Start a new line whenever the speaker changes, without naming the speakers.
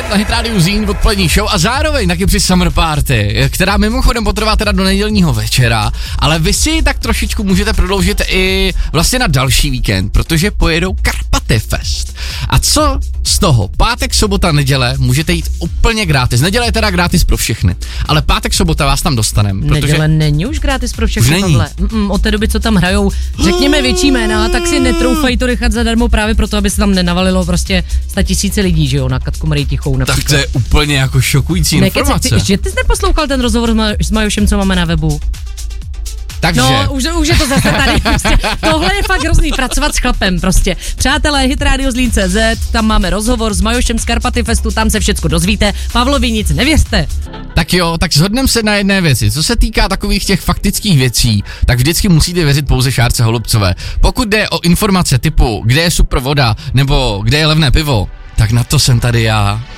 na Hit Radio Zlín odpolední show a zároveň taky při Summer Party, která mimochodem potrvá teda do nedělního večera, ale vy si tak trošičku můžete prodloužit i vlastně na další víkend, protože pojedou Karpaty Fest. A co z toho? Pátek, sobota, neděle můžete jít úplně gratis. Neděle je teda gratis pro všechny, ale pátek, sobota vás tam dostaneme.
Neděle není už gratis pro všechny tohle. Od té doby, co tam hrajou, řekněme větší jména, tak si netroufají to nechat zadarmo právě proto, aby se tam nenavalilo prostě 100 000 lidí, že jo, na Katku Marii Tichou například.
Tak to je úplně jako šokující informace.
Že ty jsi neposlouchal ten rozhovor s Majošem, co máme na webu?
Takže.
No, už je to zase tady. Prostě. Tohle je fakt hrozný, pracovat s chlapem prostě. Přátelé, hitradiozlín.cz, tam máme rozhovor s Majošem z Karpaty Festu, tam se všecko dozvíte. Pavlovi nic nevěřte.
Tak jo, tak shodneme se na jedné věci. Co se týká takových těch faktických věcí, tak vždycky musíte věřit pouze Šárce Holubcové. Pokud jde o informace typu, kde je super voda, nebo kde je levné pivo, tak na to jsem tady já.